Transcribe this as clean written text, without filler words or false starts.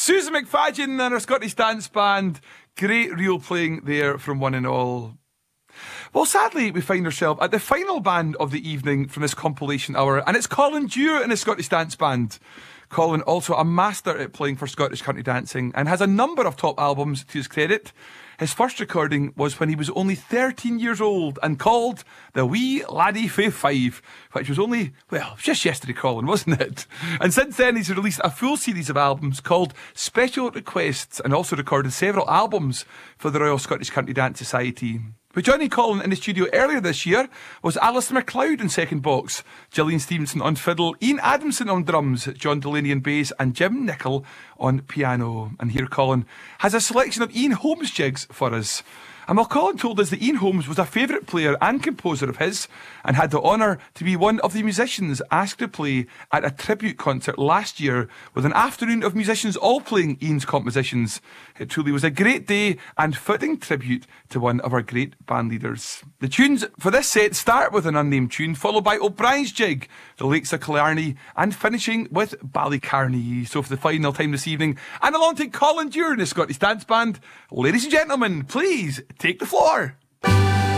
Susan McFadden and her Scottish Dance Band. Great reel playing there from one and all. Well, sadly, we find ourselves at the final band of the evening from this compilation hour, and it's Colin Dewar and his Scottish Dance Band. Colin, also a master at playing for Scottish country dancing, and has a number of top albums to his credit. His first recording was when he was only 13 years old and called The Wee Laddie Fae Five, which was only, well, just yesterday, Colin, wasn't it? And since then, he's released a full series of albums called Special Requests and also recorded several albums for the Royal Scottish Country Dance Society. But joining Colin in the studio earlier this year was Alistair MacLeod in second box, Gillian Stevenson on fiddle, Ian Adamson on drums, John Delaney on bass, and Jim Nichol on piano. And here Colin has a selection of Ian Holmes jigs for us. And while Colin told us that Ian Holmes was a favourite player and composer of his, and had the honour to be one of the musicians asked to play at a tribute concert last year with an afternoon of musicians all playing Ian's compositions, it truly was a great day and fitting tribute to one of our great band leaders. The tunes for this set start with an unnamed tune, followed by O'Brien's Jig, The Lakes of Killarney, and finishing with Ballycarney. So for the final time this evening, and along to Colin Dewar and his Scottish Dance Band, ladies and gentlemen, please take the floor.